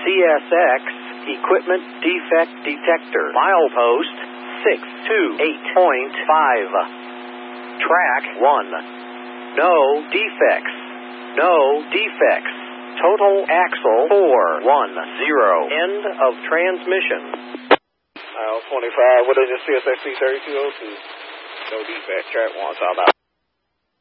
CSX Equipment Defect Detector. Milepost 628.5. Track 1. No defects. No defects. Total axle 410. End of transmission. Mile 25, what is it, CSX 3202? No defect, track 1, southbound.